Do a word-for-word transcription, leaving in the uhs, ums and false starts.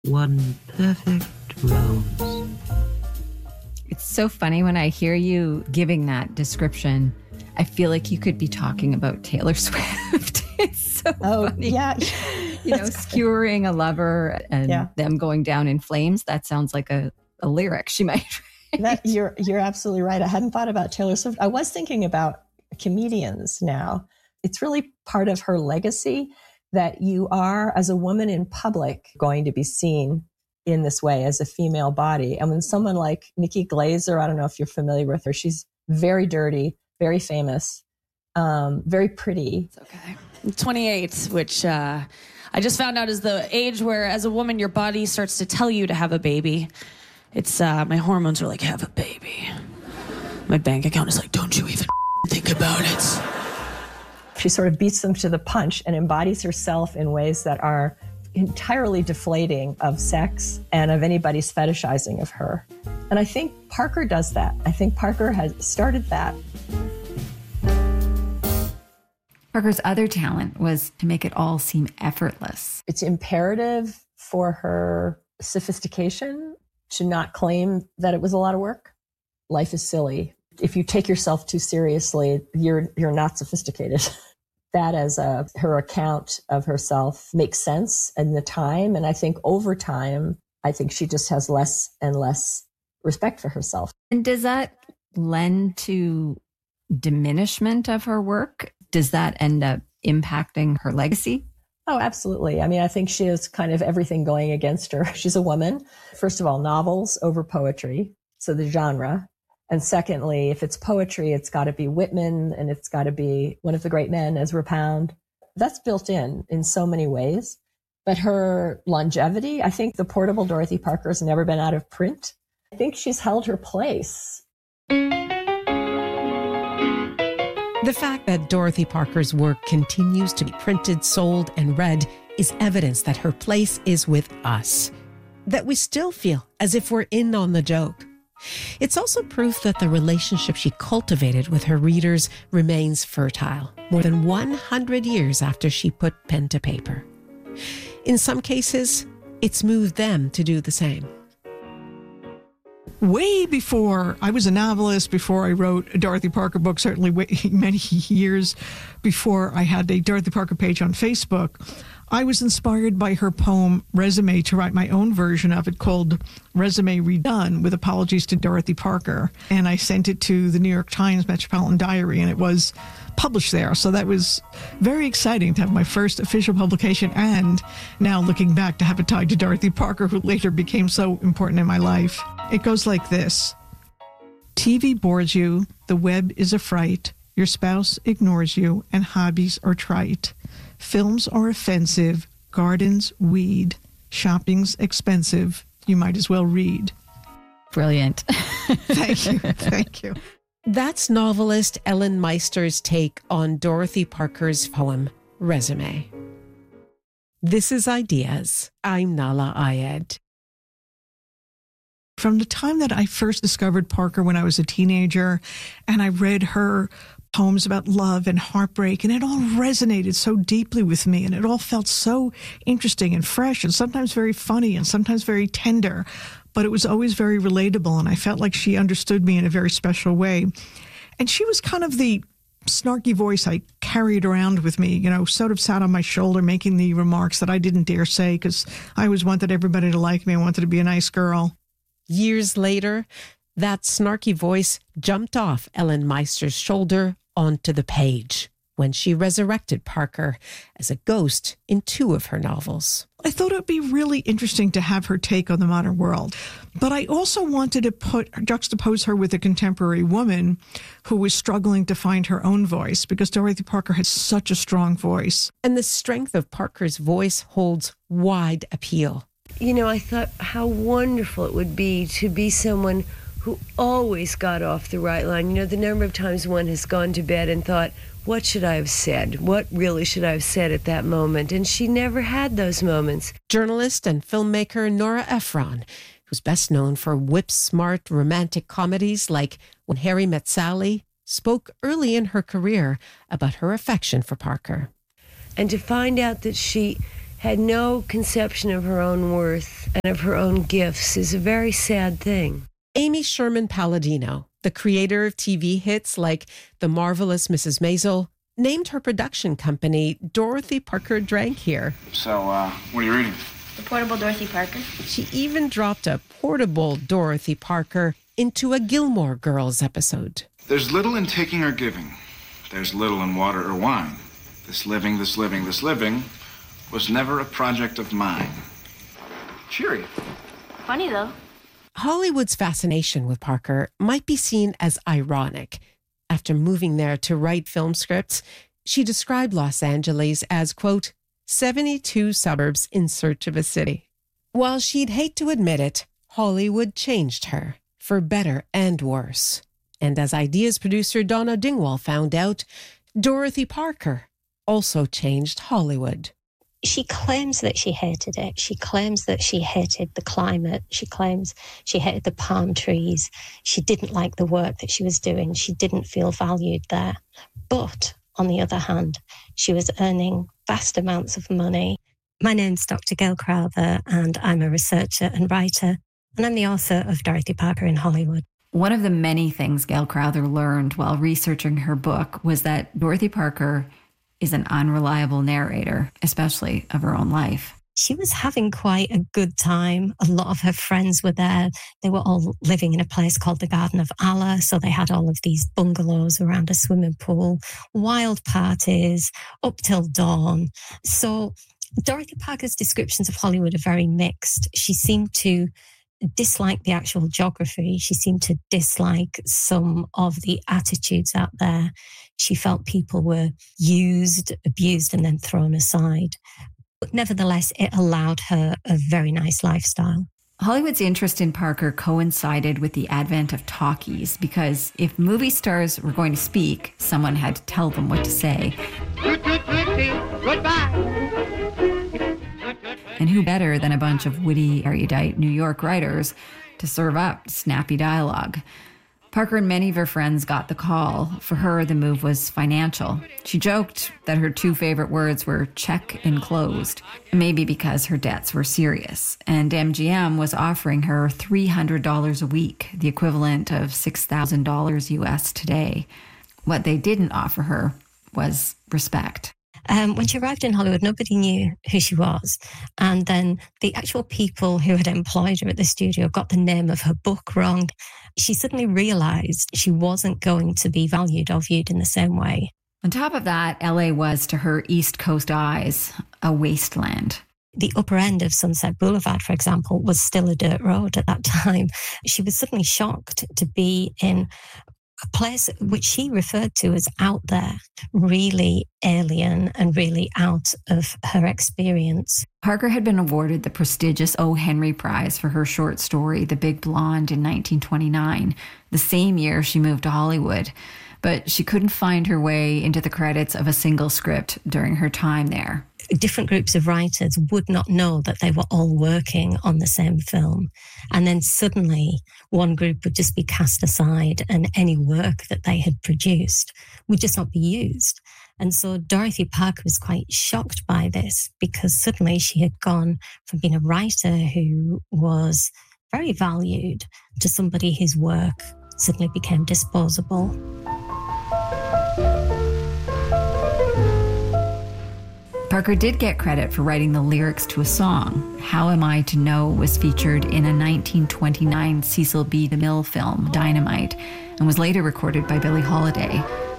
one perfect rose. It's so funny when I hear you giving that description. I feel like you could be talking about Taylor Swift. It's so oh, funny. Yeah. You know, skewering a lover and yeah. them going down in flames. That sounds like a, a lyric she might write. That, you're, you're absolutely right. I hadn't thought about Taylor Swift. I was thinking about comedians now. It's really part of her legacy that you are, as a woman in public, going to be seen in this way as a female body. And when someone like Nikki Glaser, I don't know if you're familiar with her, she's very dirty, very famous, um, very pretty. It's okay. I'm twenty-eight, which uh, I just found out is the age where, as a woman, your body starts to tell you to have a baby. It's uh, my hormones are like, have a baby. My bank account is like, don't you even think about it. She sort of beats them to the punch and embodies herself in ways that are entirely deflating of sex and of anybody's fetishizing of her. And I think Parker does that. I think Parker has started that. Parker's other talent was to make it all seem effortless. It's imperative for her sophistication to not claim that it was a lot of work. Life is silly. If you take yourself too seriously, you're you're not sophisticated. That as a, her account of herself makes sense in the time. And I think over time, I think she just has less and less respect for herself. And does that lend to diminishment of her work? Does that end up impacting her legacy? Oh, absolutely. I mean, I think she has kind of everything going against her. She's a woman. First of all, novels over poetry. So the genre. And secondly, if it's poetry, it's got to be Whitman and it's got to be one of the great men, Ezra Pound. That's built in in so many ways. But her longevity, I think the portable Dorothy Parker has never been out of print. I think she's held her place. The fact that Dorothy Parker's work continues to be printed, sold, and read is evidence that her place is with us, that we still feel as if we're in on the joke. It's also proof that the relationship she cultivated with her readers remains fertile, more than one hundred years after she put pen to paper. In some cases, it's moved them to do the same. Way before I was a novelist, before I wrote a Dorothy Parker book, certainly way, many years before I had a Dorothy Parker page on Facebook, I was inspired by her poem Resume to write my own version of it called Resume Redone, with apologies to Dorothy Parker. And I sent it to the New York Times Metropolitan Diary, and it was published there. So that was very exciting to have my first official publication, and now looking back to have it tied to Dorothy Parker, who later became so important in my life. It goes like this. T V bores you, the web is a fright, your spouse ignores you, and hobbies are trite. Films are offensive, gardens weed, shopping's expensive, you might as well read. Brilliant. Thank you, thank you. That's novelist Ellen Meister's take on Dorothy Parker's poem, Resume. This is Ideas. I'm Nahlah Ayed. From the time that I first discovered Parker when I was a teenager, and I read her poems about love and heartbreak, and it all resonated so deeply with me, and it all felt so interesting and fresh, and sometimes very funny, and sometimes very tender, but it was always very relatable, and I felt like she understood me in a very special way. And she was kind of the snarky voice I carried around with me, you know, sort of sat on my shoulder making the remarks that I didn't dare say because I always wanted everybody to like me. I wanted to be a nice girl. Years later, that snarky voice jumped off Ellen Meister's shoulder onto the page when she resurrected Parker as a ghost in two of her novels. I thought it would be really interesting to have her take on the modern world, but I also wanted to put juxtapose her with a contemporary woman who was struggling to find her own voice, because Dorothy Parker has such a strong voice. And the strength of Parker's voice holds wide appeal. You know, I thought how wonderful it would be to be someone who always got off the right line. You know, the number of times one has gone to bed and thought, what should I have said? What really should I have said at that moment? And she never had those moments. Journalist and filmmaker Nora Ephron, who's best known for whip-smart romantic comedies like When Harry Met Sally, spoke early in her career about her affection for Parker. And to find out that she had no conception of her own worth and of her own gifts is a very sad thing. Amy Sherman Palladino, the creator of T V hits like The Marvelous Missus Maisel, named her production company Dorothy Parker Drank Here. So, uh, what are you reading? The Portable Dorothy Parker. She even dropped a portable Dorothy Parker into a Gilmore Girls episode. There's little in taking or giving. There's little in water or wine. This living, this living, this living was never a project of mine. Cheery. Funny, though. Hollywood's fascination with Parker might be seen as ironic. After moving there to write film scripts, she described Los Angeles as, quote, seventy-two suburbs in search of a city. While she'd hate to admit it, Hollywood changed her, for better and worse. And as Ideas producer Donna Dingwall found out, Dorothy Parker also changed Hollywood. She claims that she hated it. She claims that she hated the climate. She claims she hated the palm trees. She didn't like the work that she was doing. She didn't feel valued there. But on the other hand, she was earning vast amounts of money. My name's Doctor Gail Crowther, and I'm a researcher and writer, and I'm the author of Dorothy Parker in Hollywood. One of the many things Gail Crowther learned while researching her book was that Dorothy Parker is an unreliable narrator, especially of her own life. She was having quite a good time. A lot of her friends were there. They were all living in a place called the Garden of Allah. So they had all of these bungalows around a swimming pool, wild parties, up till dawn. So Dorothy Parker's descriptions of Hollywood are very mixed. She seemed to dislike the actual geography. She seemed to dislike some of the attitudes out there. She felt people were used, abused, and then thrown aside. But nevertheless, it allowed her a very nice lifestyle. Hollywood's interest in Parker coincided with the advent of talkies, because if movie stars were going to speak, someone had to tell them what to say. Goodbye. And who better than a bunch of witty, erudite New York writers to serve up snappy dialogue? Parker and many of her friends got the call. For her, the move was financial. She joked that her two favorite words were check and closed, maybe because her debts were serious. And M G M was offering her three hundred dollars a week, the equivalent of six thousand dollars U S today. What they didn't offer her was respect. Um, when she arrived in Hollywood, nobody knew who she was. And then the actual people who had employed her at the studio got the name of her book wrong. She suddenly realized she wasn't going to be valued or viewed in the same way. On top of that, L A was, to her East Coast eyes, a wasteland. The upper end of Sunset Boulevard, for example, was still a dirt road at that time. She was suddenly shocked to be in a place which she referred to as out there, really alien and really out of her experience. Parker had been awarded the prestigious O. Henry Prize for her short story, The Big Blonde, in nineteen twenty-nine, the same year she moved to Hollywood. But she couldn't find her way into the credits of a single script during her time there. Different groups of writers would not know that they were all working on the same film. And then suddenly one group would just be cast aside and any work that they had produced would just not be used. And so Dorothy Parker was quite shocked by this, because suddenly she had gone from being a writer who was very valued to somebody whose work suddenly became disposable. Parker did get credit for writing the lyrics to a song. How Am I to Know was featured in a nineteen twenty-nine Cecil B. DeMille film, Dynamite, and was later recorded by Billie Holiday.